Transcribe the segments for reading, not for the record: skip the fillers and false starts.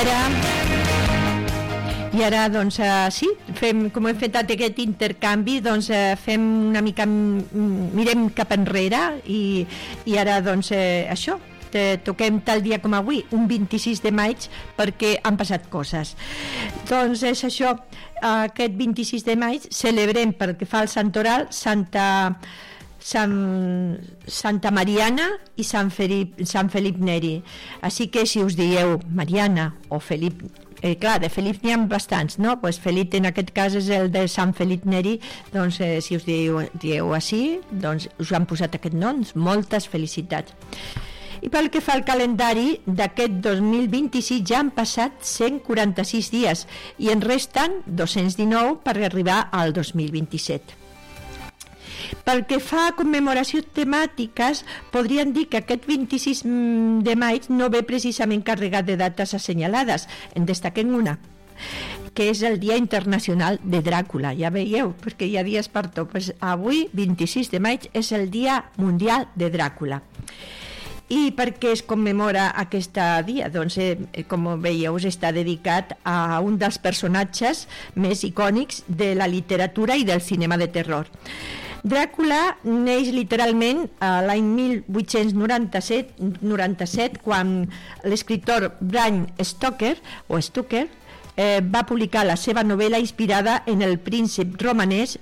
ara, doncs, sí, com hem fet aquest intercanvi, doncs fem una mica, mirem cap enrere i ara, doncs, això, toquem tal dia com avui, un 26 de maig, perquè han passat coses. Doncs és això, aquest 26 de maig celebrem, pel que fa al santoral, Santa Mariana i Sant Felip Neri. Així que si us dieu Mariana o Felip, clar, de Felip n'hi ha bastants, no? Pues Felip en aquest cas és el de Sant Felip Neri, doncs si us dieu així, doncs us han posat aquest nom, moltes felicitats. I pel que fa al calendari d'aquest 2026 ja han passat 146 dies i en resten 219 per arribar al 2027. Pel que fa a commemoracions temàtiques, podríem dir que aquest 26 de maig no ve precisament carregat de dates assenyalades. En destaquem una, que és el Dia Internacional de Dràcula. Ja veieu, perquè hi ha dies per tot. Pues avui, 26 de maig, és el Dia Mundial de Dràcula. I per què es commemora aquest dia? Doncs, com veieu, està dedicat a un dels personatges més icònics de la literatura i del cinema de terror. Dràcula neix literalment l'any 1897, quan l'escriptor Bram Stoker va publicar la seva novel·la inspirada en el príncep romanès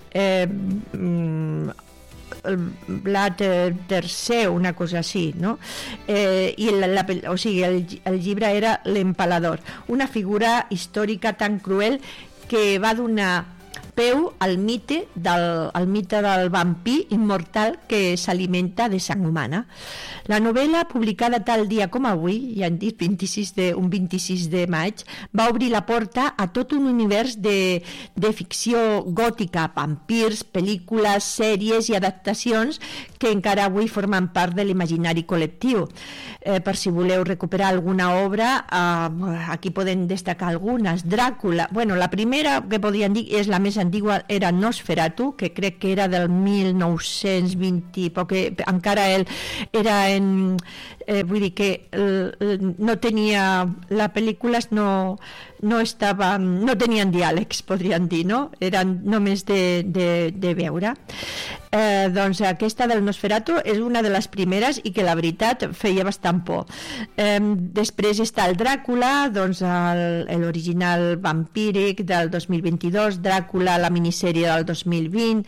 Vlad III, una cosa així, no? I el llibre era L'Empalador, una figura històrica tan cruel que va donar peu al mite del vampir immortal que s'alimenta de sang humana. La novel·la, publicada tal dia com avui, ja han dit un 26 de maig, va obrir la porta a tot un univers de ficció gòtica, vampirs, pel·lícules, sèries i adaptacions que encara avui formen part de l'imaginari col·lectiu. Per si voleu recuperar alguna obra, aquí podem destacar algunes. Dràcula, bueno, la primera que podríem dir és la més antigua, era Nosferatu, que crec que era del 1920, perquè encara ell era vull dir que no tenia, la pel·lícules no tenien diàlegs, podríem dir, no? Eren només de veure. Doncs aquesta del Nosferatu és una de les primeres i que la veritat feia bastant por. Després està el Dràcula, doncs l'original vampíric del 2022, Dràcula, la minissèrie del 2020,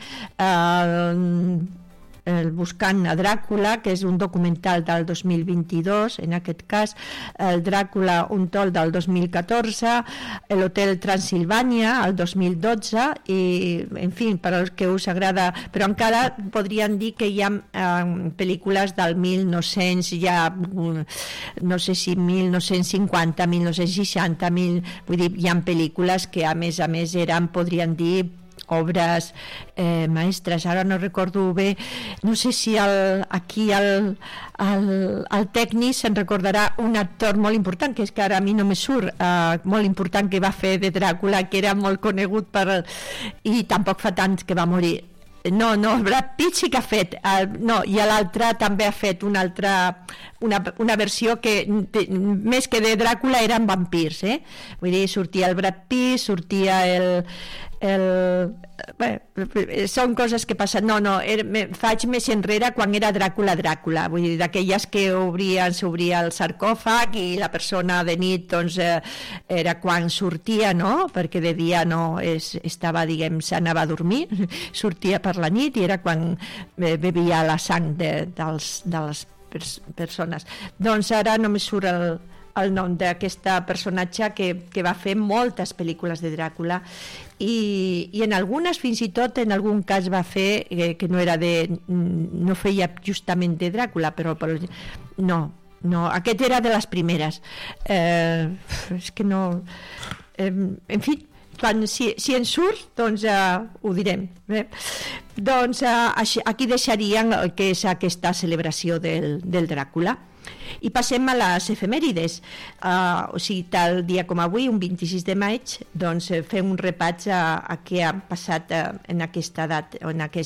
el Buscant a Dràcula, que és un documental del 2022, en aquest cas, el Dràcula Untold del 2014, l'Hotel Transilvània el 2012, i, en fi, per als que us agrada, però encara podríem dir que hi ha pel·lícules del 1900, ja no sé si 1950, 1960, vull dir, hi ha pel·lícules que a més eren, podríem dir, obres maestres. Ara no recordo bé, no sé si aquí el tècnic se'n recordarà un actor molt important, que és que ara a mi no me surt, molt important, que va fer de Dràcula, que era molt conegut i tampoc fa tant que va morir. No, Brad Pitt sí que ha fet, no, i l'altre també ha fet una versió que més que de Dràcula eren vampirs, vull dir, sortia el Brad Pitt, sortia són coses que passen. Faig més enrere, quan era Dràcula, vull dir, d'aquelles que s'obria el sarcòfag i la persona de nit, doncs era quan sortia, no? Perquè de dia no estava, diguem, s'anava a dormir, sortia per la nit i era quan bevia la sang de les persones. Doncs ara no me surt el nom d'aquesta personatge que va fer moltes pel·lícules de Dràcula i en algunes, fins i tot en algun cas va fer que no feia justament de Dràcula, però no, aquest era de les primeres. És que no, en fi, si en surt, doncs ho direm. Doncs aquí deixaríem el que és aquesta celebració del Dràcula. I passem a les efemèrides, o sigui, tal dia com avui, un 26 de maig, doncs fem un repàs a què ha passat en aquesta data, en aquest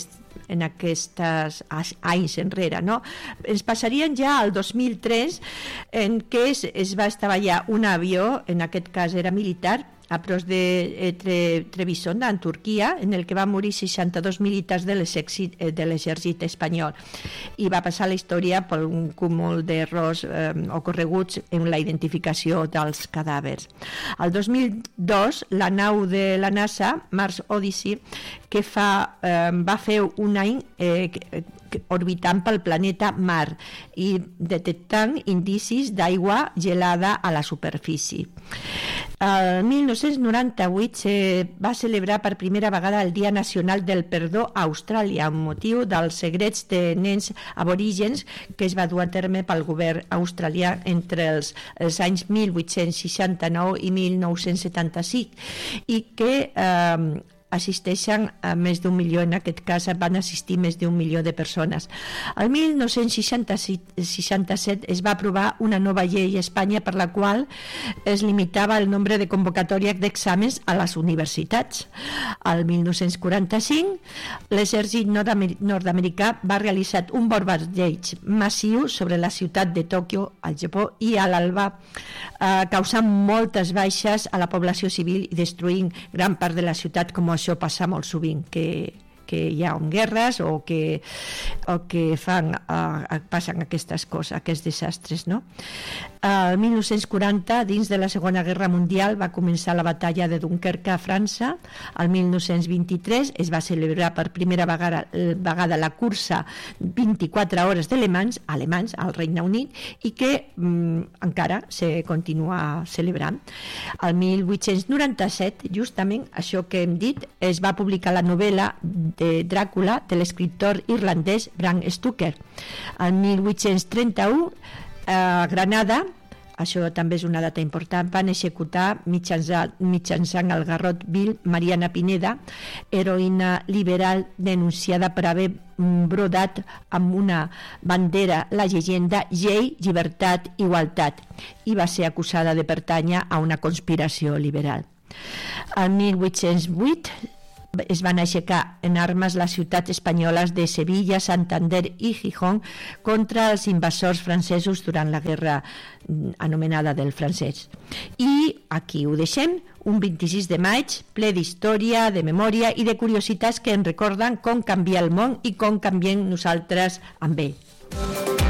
en aquests anys enrere, no? Ens passarien ja al 2003, en què es va estavellar un avió, en aquest cas era militar, a prop de Trebisonda, en Turquia, en el que van morir 62 militars de l'exèrcit espanyol, i va passar la història per un cúmul d'errors ocorreguts en la identificació dels cadàvers. El 2002, la nau de la NASA, Mars Odyssey, que va fer un any orbitant pel planeta Mar i detectant indicis d'aigua gelada a la superfície. El 1998 se va celebrar per primera vegada el Dia Nacional del Perdó a Austràlia, amb motiu dels segrets de nens aborígens que es va dur a terme pel govern australià entre els anys 1869 i 1975 i que assisteixen a més d'1 milió, en aquest cas van assistir més d'1 milió de persones. El 1967 es va aprovar una nova llei a Espanya per la qual es limitava el nombre de convocatòries d'exàmens a les universitats. El 1945 l'exèrcit nord-americà va realitzar un bombardeig massiu sobre la ciutat de Tòquio, al Japó, i a l'Alba, causant moltes baixes a la població civil i destruint gran part de la ciutat, com això passa molt sovint, que hi ha guerres o que passen aquestes coses, aquests desastres, no? El 1940, dins de la Segona Guerra Mundial, va començar la batalla de Dunkerque a França. El 1923 es va celebrar per primera vegada la cursa 24 hores d'alemanys al Regne Unit i que encara se continua celebrant. El 1897, justament això que hem dit, es va publicar la novel·la de Dràcula de l'escriptor irlandès Bram Stoker. El 1831 a Granada, això també és una data important, van executar mitjançant el garrot vil Mariana Pineda, heroïna liberal denunciada per haver brodat amb una bandera la llegenda llei, llibertat, igualtat, i va ser acusada de pertànyer a una conspiració liberal. El 1808 es van aixecar en armes les ciutats espanyoles de Sevilla, Santander i Gijón contra els invasors francesos durant la guerra anomenada del francès. I aquí ho deixem, un 26 de maig ple d'història, de memòria i de curiositats que ens recorden com canvia el món i com canviem nosaltres amb ell.